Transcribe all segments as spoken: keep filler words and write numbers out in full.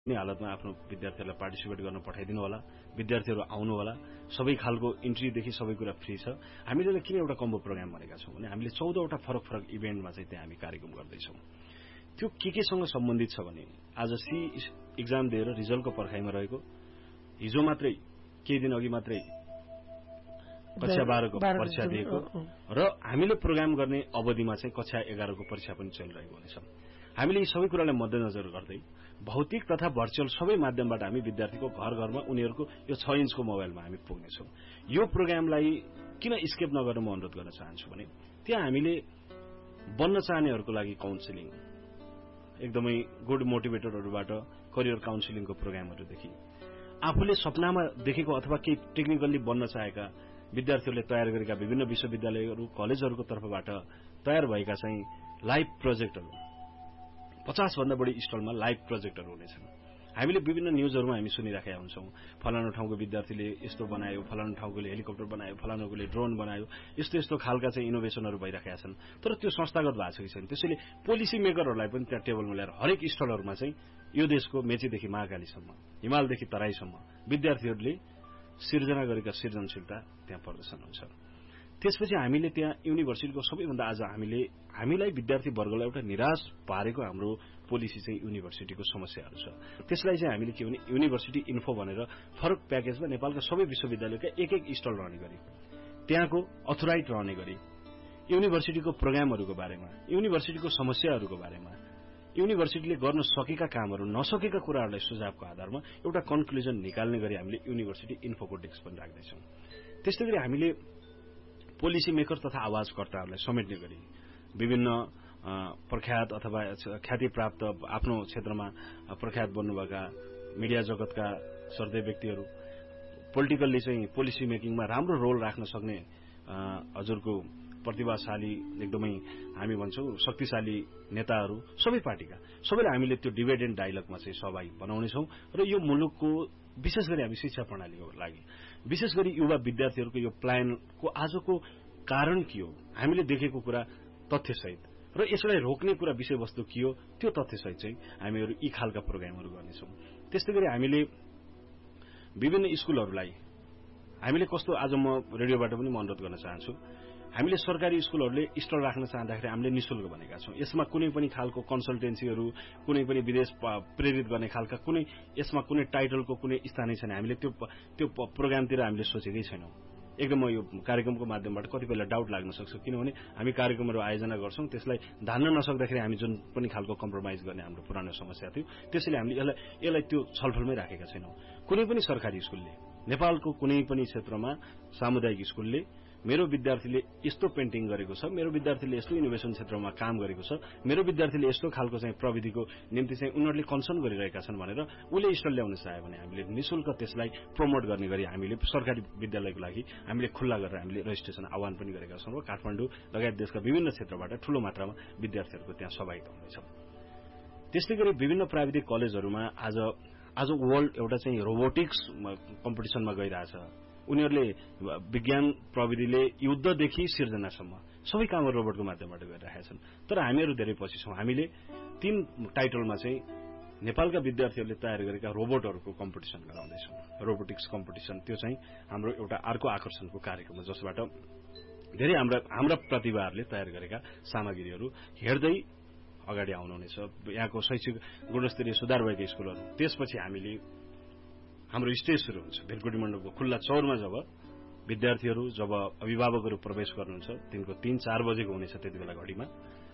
कुनै हालतमा आफ्नो विद्यार्थीहरूलाई पार्टिसिपेट गर्न पठाइदिनु होला, विद्यार्थीहरू आउनु होला, सबै खालको इन्ट्रीदेखि सबै कुरा फ्री छ। हामीले किन एउटा कम्बो प्रोग्राम भनेका छौँ भने हामीले चौधवटा फरक फरक इभेन्टमा चाहिँ त्यहाँ हामी कार्यक्रम गर्दैछौँ। त्यो के केसँग सम्बन्धित छ भने आज सी इक्जाम दिएर रिजल्टको पर्खाइमा रहेको, हिजो मात्रै केही दिन अघि मात्रै कक्षा बाह्रको परीक्षा दिएको र हामीले प्रोग्राम गर्ने अवधिमा चाहिँ कक्षा एघारको परीक्षा पनि चलिरहेको हुनेछ। हामीले यी सबै कुरालाई मध्यनजर गर्दै भौतिक तथा भर्चुअल सबै माध्यमबाट हामी विद्यार्थीको घर घरमा उनीहरूको यो छ इन्चको मोबाइलमा हामी पुग्नेछौँ। यो प्रोग्रामलाई किन स्केप नगर्न म अनुरोध गर्न चाहन्छु भने त्यहाँ हामीले बन्न चाहनेहरूको लागि काउन्सिलिङ, एकदमै गुड मोटिभेटरहरूबाट करियर काउन्सिलिङको प्रोग्रामहरूदेखि आफूले सपनामा देखेको अथवा केही टेक्निकल्ली बन्न चाहेका विद्यार्थीहरूले तयार गरेका विभिन्न विश्वविद्यालयहरू कलेजहरूको तर्फबाट तयार भएका चाहिँ लाइभ प्रोजेक्टहरू, पचास भन्दा बढी स्टलमा लाइभ प्रोजेक्टहरू हुनेछन्। हामीले विभिन्न न्यूजहरूमा हामी सुनिराखेका हुन्छौँ, फलानु ठाउँको विद्यार्थीले यस्तो बनायो, फलानु ठाउँकोले हेलिकप्टर बनायो, फलानुकोले ड्रोन बनायो, यस्तो यस्तो खालका चाहिँ इनोभेसनहरू भइराखेका छन्। तर त्यो संस्थागत भएको छ कि छैन। त्यसैले पोलिसी मेकरहरूलाई पनि त्यहाँ टेबलमा ल्याएर हरेक स्टलहरूमा चाहिँ यो देशको मेचीदेखि महाकालीसम्म, हिमालदेखि तराईसम्म विद्यार्थीहरूले सिर्जना गरेका सृजनशीलता त्यहाँ प्रदर्शन हुन्छ। त्यसपछि हामीले त्यहाँ युनिभर्सिटीको सबैभन्दा आज हामीले हामीलाई विद्यार्थी वर्गलाई एउटा निराश पारेको हाम्रो पोलिसी चाहिँ युनिभर्सिटीको समस्याहरू छ। त्यसलाई चाहिँ हामीले के भने युनिभर्सिटी इन्फो भनेर फरक प्याकेजमा नेपालका सबै विश्वविद्यालयका एक एक स्टल रहने गरी, त्यहाँको अथोराइज रहने गरी युनिभर्सिटीको प्रोग्रामहरूको बारेमा, युनिभर्सिटीको समस्याहरूको बारेमा, युनिभर्सिटीले गर्न सकेका कामहरू, नसकेका कुराहरूलाई सुझावको आधारमा एउटा कन्क्लुजन निकाल्ने गरी हामीले युनिभर्सिटी इन्फोको डेस्क पनि राख्दैछौँ। त्यस्तै गरी हामीले पोलिसी मेकर तथा आवाजकर्ताहरूलाई समेट्ने गरी विभिन्न प्रख्यात अथवा ख्याति प्राप्त आफ्नो क्षेत्रमा प्रख्यात बन्नुभएका मिडिया जगतका सर्दै व्यक्तिहरू, पोलिटिकल्ली चाहिँ पोलिसी मेकिङमा राम्रो रोल राख्न सक्ने हजुरको प्रतिभाशाली, एकदमै हामी भन्छौँ शक्तिशाली नेताहरू सबै पार्टीका, सबैलाई हामीले त्यो डिबेट एन्ड डायलगमा चाहिँ सहभागी बनाउनेछौँ। र यो मुलुकको विशेष गरी हामी शिक्षा प्रणालीको लागि, विशेष गरी युवा विद्यार्थीहरूको यो प्लानको आजको कारण के हो, हामीले देखेको कुरा तथ्यसहित र यसलाई रोक्ने कुरा विषयवस्तु के हो, त्यो तथ्यसहित चाहिँ हामीहरू यी खालका प्रोग्रामहरू गर्नेछौँ। त्यस्तै गरी हामीले विभिन्न स्कुलहरूलाई हामीले कस्तो, आज म रेडियोबाट पनि म अनुरोध गर्न चाहन्छु, हामीले सरकारी स्कुलहरूले स्टल राख्न चाहँदाखेरि हामीले निशुल्क भनेका छौँ। यसमा कुनै पनि खालको कन्सल्टेन्सीहरू, कुनै पनि विदेश प्रेरित गर्ने खालका कुनै यसमा कुनै टाइटलको कुनै स्थानै छैन। हामीले त्यो त्यो प्रोग्रामतिर हामीले सोचेकै छैनौँ। एकदम यो कार्यक्रमको माध्यमबाट कतिपयलाई डाउट लाग्न सक्छ, किनभने हामी कार्यक्रमहरू आयोजना गर्छौँ, त्यसलाई धान्न नसक्दाखेरि हामी जुन पनि खालको कम्प्रोमाइज गर्ने हाम्रो पुरानो समस्या थियो, त्यसैले हामीले यसलाई यसलाई त्यो छलफलमै राखेका छैनौँ। कुनै पनि सरकारी स्कुलले, नेपालको कुनै पनि क्षेत्रमा सामुदायिक स्कुलले मेरो विद्यार्थीले यस्तो पेन्टिङ गरेको छ, मेरो विद्यार्थीले यस्तो इनोभेसन क्षेत्रमा काम गरेको छ, मेरो विद्यार्थीले यस्तो खालको चाहिँ प्रविधिको निम्ति चाहिँ उनीहरूले कन्सर्न गरिरहेका छन् भनेर उसले स्टल ल्याउन चाह्यो भने हामीले निशुल्क त्यसलाई प्रमोट गर्ने गरी हामीले सरकारी विद्यालयको लागि हामीले खुल्ला गरेर हामीले रजिस्ट्रेसन आह्वान पनि गरेका छौँ र काठमाडौँ लगायत देशका विभिन्न क्षेत्रबाट ठूलो मात्रामा विद्यार्थीहरूको त्यहाँ सहभागिता हुनेछ। त्यस्तै गरी विभिन्न प्राविधिक कलेजहरूमा आज आज वर्ल्ड एउटा चाहिँ रोबोटिक्स कम्पिटिसनमा गइरहेछ। उनीहरूले विज्ञान प्रविधिले युद्धदेखि सिर्जनासम्म सबै कामहरू रोबोटको माध्यमबाट गरिरहेका छन्। तर हामीहरू धेरै पछि छौँ। हामीले तीन टाइटलमा चाहिँ नेपालका विद्यार्थीहरूले तयार गरेका रोबोटहरूको कम्पिटिसन गराउँदैछौँ। रोबोटिक्स कम्पिटिसन त्यो चाहिँ हाम्रो एउटा अर्को आकर्षणको कार्यक्रम हो, जसबाट धेरै हाम्रा हाम्रा प्रतिभाहरूले तयार गरेका सामग्रीहरू हेर्दै अगाडि आउनुहुनेछ। यहाँको शैक्षिक गुणस्तरीय सुधार भएका स्कुलहरू, त्यसपछि हामीले हाम्रो स्टेज सुरु हुन्छ भेलकुटी मण्डपको खुल्ला चौरमा। जब विद्यार्थीहरू, जब अभिभावकहरू प्रवेश गर्नुहुन्छ, दिनको तीन चार बजेको हुनेछ त्यति बेला घडीमा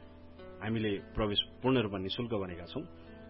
हामीले प्रवेश पूर्ण रूपमा निशुल्क भनेका छौँ।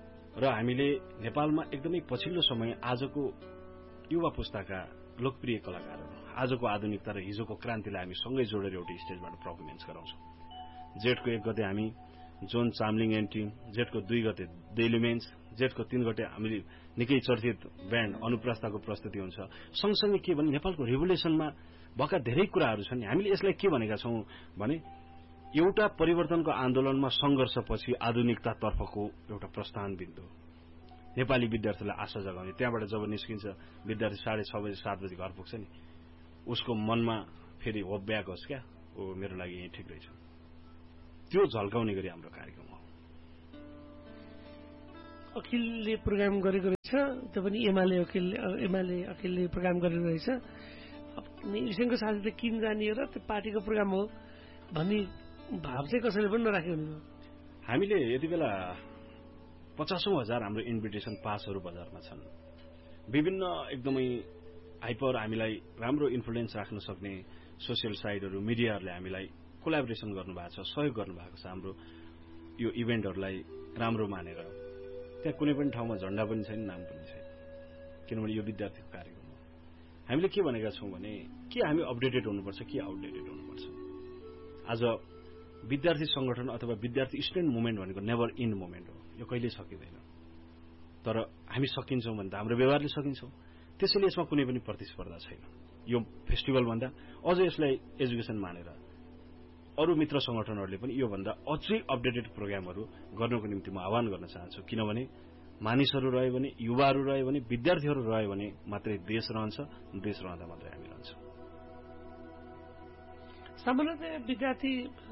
र हामीले नेपालमा एकदमै पछिल्लो समय आजको युवा पुस्ताका लोकप्रिय कलाकारहरू, आजको आधुनिकता र हिजोको क्रान्तिलाई हामी सँगै जोडेर एउटा स्टेजबाट पर्फर्मेन्स गराउँछौँ। जेठको एक गते हामी जोन चामलिङ एन्ड टिम, जेठको दुई गते डेलिमेन्स, जेठको तीन गते हामीले निकै चर्चित ब्यान्ड अनुप्रस्थाको प्रस्तुति हुन्छ। सँगसँगै के भने नेपालको रिभोल्युसनमा भएका धेरै कुराहरू छन्। हामीले यसलाई के भनेका छौँ भने एउटा परिवर्तनको आन्दोलनमा सङ्घर्षपछि आधुनिकतातर्फको एउटा प्रस्थान बिन्दु, नेपाली विद्यार्थीलाई आशा जगाउने। त्यहाँबाट जब निस्किन्छ विद्यार्थी साढे छ बजे सात बजे घर पुग्छ नि, उसको मनमा फेरि होप ब्याक होस् क्या, ओ मेरो लागि यही ठिक रहेछ, त्यो झल्काउने गरी हाम्रो कार्यक्रम हो। अखिलले प्रोग्राम गरेको रहेछ, त्यो पनि एमाले अखिल एमाले अखिलले प्रोग्राम गरेको रहेछ। निर्देशनको साथी त किन जाने र त्यो पार्टीको प्रोग्राम हो भन्ने भाव चाहिँ कसैले पनि नराखेको हुनु। हामीले यति बेला पचासौं हजार हाम्रो इन्भिटेसन पासहरू बजारमा छन्। विभिन्न एकदमै हाइपर हामीलाई राम्रो इन्फ्लुएन्स राख्न सक्ने सोसियल साइटहरू मिडियाहरूले हामीलाई कोलाबोरेसन गर्नुभएको छ, सहयोग गर्नुभएको छ हाम्रो यो इभेन्टहरूलाई राम्रो मानेर। त्यहाँ कुनै पनि ठाउँमा झण्डा पनि छैन, नाम पनि छैन, किनभने यो विद्यार्थीको कार्यक्रम हो। हामीले के भनेका छौँ भने के हामी अपडेटेड हुनुपर्छ कि आउटडेटेड हुनुपर्छ। आज विद्यार्थी संगठन अथवा विद्यार्थी स्टुडेन्ट मुभमेन्ट भनेको नेभर इन्ड मुभमेन्ट हो, यो कहिल्यै सकिँदैन। तर हामी सकिन्छौँ भने त हाम्रो व्यवहारले सकिन्छौँ। त्यसैले यसमा कुनै पनि प्रतिस्पर्धा छैन। यो फेस्टिभल भन्दा अझ यसलाई एजुकेसन मानेर अरू मित्र संगठनहरूले पनि योभन्दा अझै अपडेटेड प्रोग्रामहरू गर्नको निम्ति म आह्वान गर्न चाहन्छु। किनभने मानिसहरू रह्यो भने, युवाहरू रह्यो भने, विद्यार्थीहरू रह्यो भने मात्रै देश रहन्छ, देश रहँदा मात्रै हामी रहन्छौँ। सामान्यतया विद्यार्थी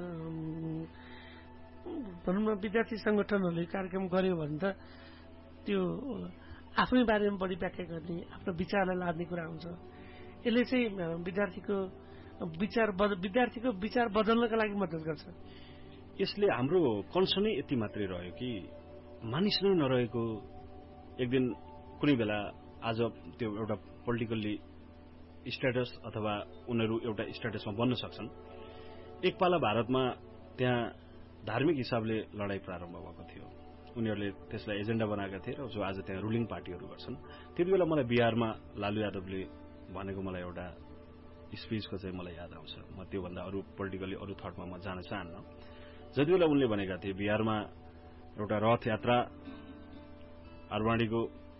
भनौँ न विद्यार्थी संगठनहरूले कार्यक्रम गर्यो भने त त्यो आफ्नै बारेमा बढी व्याख्या गर्ने, आफ्नो विचारलाई लाद्ने कुरा हुन्छ। यसले चाहिँ विद्यार्थीको विचार विद्यार्थीको विचार बदल्नका लागि मद्दत गर्छ। यसले हाम्रो कन्सर्नै यति मात्रै रह्यो कि मानिस नै नरहेको एक दिन कुनै बेला आज त्यो एउटा पोलिटिकल्ली स्ट्याटस अथवा उनीहरू एउटा स्ट्याटसमा बन्न सक्छन्। एक पाला भारतमा त्यहाँ धार्मिक हिसाबले लडाईँ प्रारम्भ भएको थियो। उनीहरूले त्यसलाई एजेन्डा बनाएका थिए र जो आज त्यहाँ रुलिङ पार्टीहरू गर्छन्। त्यति बेला मलाई बिहारमा लालु यादवले भनेको मलाई एउटा स्पिचको चाहिँ मलाई याद आउँछ। म त्योभन्दा अरू पोलिटिकली अरू थटमा म जान चाहन्न। जति बेला उनले भनेका थिए बिहारमा एउटा रथ यात्रा आरवाणीको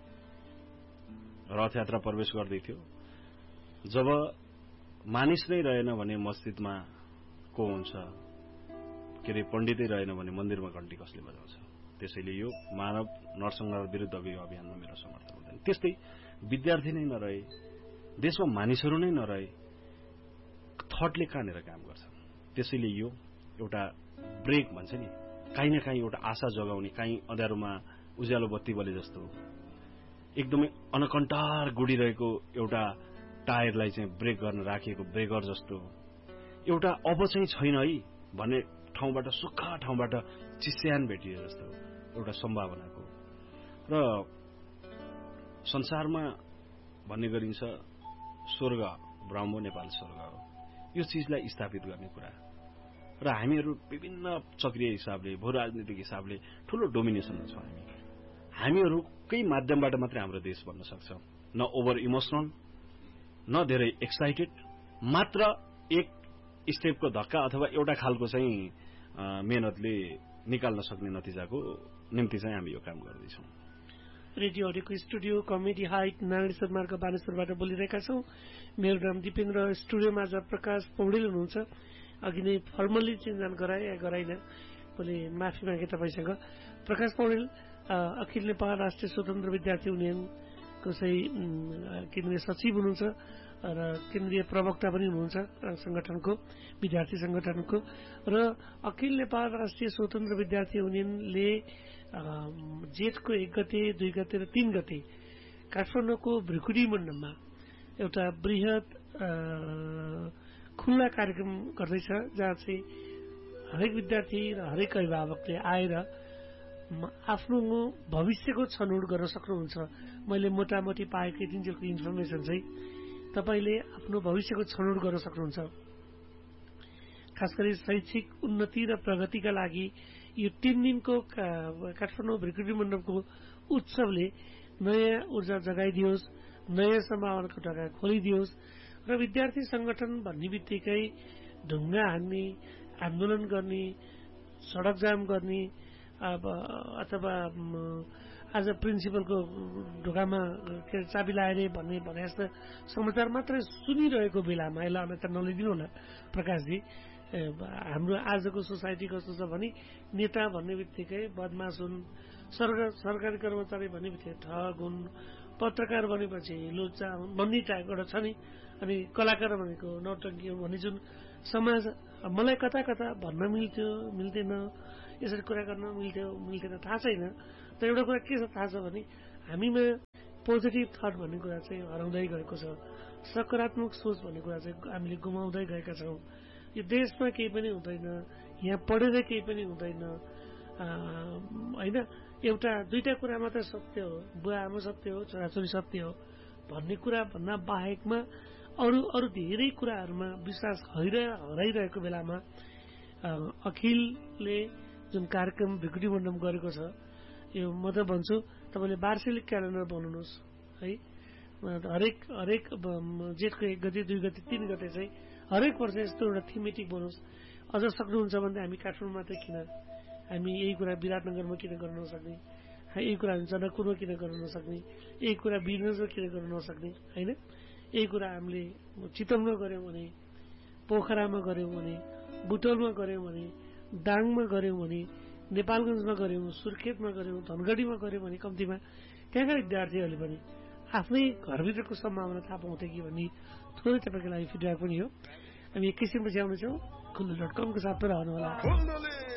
रथ यात्रा प्रवेश गर्दै थियो। जब मानिस नै रहेन भने मस्जिदमा को हुन्छ, के अरे पण्डितै रहेन भने मन्दिरमा घण्टी कसले बजाउँछ। त्यसैले यो मानव नरसंहार विरुद्धको यो अभियानमा मेरो समर्थन हुँदैन। त्यस्तै विद्यार्थी नै नरहे, देशमा मानिसहरू नै नरहे, थटले कहाँनिर काम गर्छ। त्यसैले यो एउटा ब्रेक भन्छ नि, काहीँ न काहीँ एउटा आशा जगाउने, काहीँ अँध्यारोमा उज्यालो बत्ती बले जस्तो एकदमै अनकन्टार गुडिरहेको एउटा टायरलाई चाहिँ ब्रेक गर्न राखिएको ब्रेकर जस्तो एउटा अब चाहिँ छैन है भन्ने ठाउँबाट सुक्खा ठाउँबाट चिस्यान भेटिए जस्तो एउटा सम्भावनाको र संसारमा भन्ने गरिन्छ स्वर्ग ब्रह्म नेपाल स्वर्ग हो। यो चिजलाई स्थापित गर्ने कुरा र हामीहरू विभिन्न चक्रीय हिसाबले भू राजनीतिक हिसाबले ठूलो डोमिनेसनमा छौँ। हामी हामीहरूकै माध्यमबाट मात्रै हाम्रो देश बन्न सक्छ। न ओभर इमोसनल, न धेरै एक्साइटेड, मात्र एक स्टेपको धक्का अथवा एउटा खालको चाहिँ मेहनतले निकाल्न सक्ने नतिजाको निम्ति चाहिँ हामी यो काम गर्दैछौँ। Radio अडियोको studio comedy height Narayan मार्ग बानेश्वरबाट बोलिरहेका छौँ। मेरो नाम दिपेन्द्र। स्टुडियोमा आज प्रकाश पौडेल हुनुहुन्छ। अघि नै फर्मल्ली चिन्जान गराए या गराइन, मैले माफी मागे तपाईँसँग। प्रकाश पौडेल अखिल नेपाल राष्ट्रिय स्वतन्त्र विद्यार्थी युनियनको चाहिँ केन्द्रीय सचिव हुनुहुन्छ र केन्द्रीय प्रवक्ता पनि हुनुहुन्छ संगठनको, विद्यार्थी संगठनको। र अखिल नेपाल राष्ट्रिय स्वतन्त्र विद्यार्थी युनियनले जेठको एक गते, दुई गते र तीन गते काठमाडौँको भ्रिकुटी मण्डपमा एउटा वृहत खुल्ला कार्यक्रम गर्दैछ, जहाँ चाहिँ हरेक विद्यार्थी र हरेक अभिभावकले आएर आफ्नो भविष्यको छनौट गर्न सक्नुहुन्छ। मैले मोटामोटी पाएको दिनजोको इन्फर्मेसन चाहिँ तपाईँले आफ्नो भविष्यको छनौट गर्न सक्नुहुन्छ। खास गरी शैक्षिक उन्नति र प्रगतिका लागि यो तीन दिनको काठमाडौँ भ्रिकुटी मण्डपको उत्सवले नयाँ ऊर्जा जगाइदियोस्, नयाँ सम्भावनाको ढोका खोलिदियोस् र विद्यार्थी संगठन भन्ने बित्तिकै ढुङ्गा हान्ने, आन्दोलन गर्ने, सडक जाम गर्ने अथवा आज प्रिन्सिपलको ढोकामा चाबी लाएर भन्ने भने जस्तो समाचार मात्रै सुनिरहेको बेलामा यसलाई अन्यथा नलिदिनु होला प्रकाशजी। हाम्रो आजको सोसाइटी कस्तो छ भने नेता भन्ने बित्तिकै बदमास हुन्, सरकार सरकारी कर्मचारी भन्ने बित्तिकै ठग हुन्, पत्रकार भनेपछि लुच्चा हुन् भन्ने टाइपको एउटा छ नि। अनि कलाकार भनेको नौटङ्की हुन् भन्ने जुन समाज मलाई कता कता भन्न मिल्थ्यो मिल्दैन, यसरी कुरा गर्न मिल्थ्यो मिल्थेन थाहा छैन। तर एउटा कुरा के छ थाहा छ भने हामीमा पोजिटिभ थट भन्ने कुरा चाहिँ हराउँदै गएको छ, सकारात्मक सोच भन्ने कुरा चाहिँ हामीले गुमाउँदै गएका छौँ। यो देशमा केही पनि हुँदैन, यहाँ पढेर केही पनि हुँदैन होइन। एउटा दुईटा कुरा मात्र सत्य हो, बुवा आमा सत्य हो, छोराछोरी सत्य हो भन्ने कुरा भन्दा बाहेकमा अरू अरू धेरै कुराहरूमा विश्वास हराइरहेको बेलामा अखिलले जुन कार्यक्रम भिकुटी मण्डप गरेको छ, यो म त भन्छु तपाईँले वार्षिक क्यालेन्डर बनाउनुहोस् है। हरेक हरेक जेठको एक गते दुई गते तीन गते चाहिँ हरेक वर्ष यस्तो एउटा थिमेटिक बनाउनुहोस्। अझ सक्नुहुन्छ भने हामी काठमाडौँ मात्रै किन, हामी यही कुरा विराटनगरमा किन गर्न नसक्ने, यही कुरा जनकपुरमा किन गर्न नसक्ने, यही कुरा वीरगन्जमा किन गर्न नसक्ने होइन। यही कुरा हामीले चितवनमा गऱ्यौँ भने, पोखरामा गऱ्यौँ भने, बुटोलमा गऱ्यौँ भने, दाङमा गऱ्यौँ भने, नेपालगञ्जमा गऱ्यौँ, सुर्खेतमा गऱ्यौँ, धनगढीमा गऱ्यौँ भने कम्तीमा त्यहाँका विद्यार्थीहरूले पनि आफ्नै घरभित्रको सम्भावना थाहा पाउँथे कि भन्ने थोरै तपाईँको लागि फिडब्याक पनि हो। हामी एकैछिनपछि आउनेछौँ। खुल्लो डट कमको साथमा रहनुहोला।